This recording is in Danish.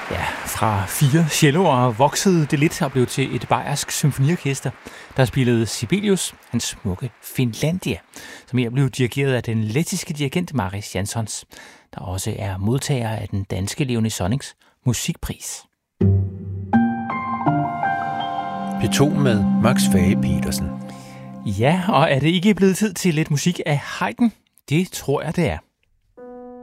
Ja, fra 4 celloer voksede det lidt og blev til et bayersk symfoniorkester, der spillede Sibelius, hans smukke Finlandia, som her blev dirigeret af den lettiske dirigent Mariss Jansons, der også er modtager af den danske Leonie Sonnings musikpris. P2 med Max Fage-Petersen. Ja, og er det ikke blevet tid til lidt musik af Haydn? Det tror jeg, det er.